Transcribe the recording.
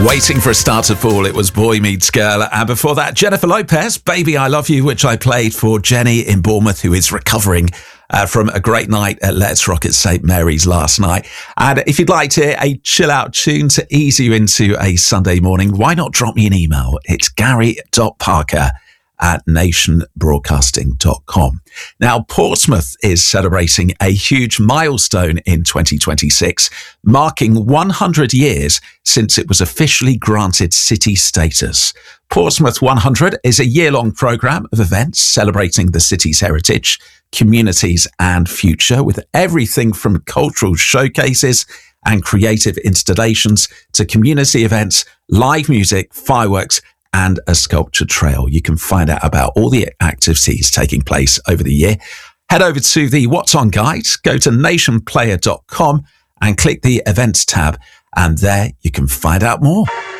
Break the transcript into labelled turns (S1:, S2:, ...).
S1: Waiting for a Star to Fall, it was Boy Meets Girl. And before that, Jennifer Lopez, Baby I Love You, which I played for Jenny in Bournemouth, who is recovering from a great night at Let's Rock at St. Mary's last night. And if you'd like to hear a chill-out tune to ease you into a Sunday morning, why not drop me an email? It's gary.parker@nationbroadcasting.com. Now, Portsmouth is celebrating a huge milestone in 2026, marking 100 years since it was officially granted city status. Portsmouth 100 is a year-long programme of events celebrating the city's heritage, communities and future, with everything from cultural showcases and creative installations to community events, live music, fireworks and a sculpture trail. You can find out about all the activities taking place over the year. Head over to the What's On guide, go to nationplayer.com and click the events tab, and there you can find out more.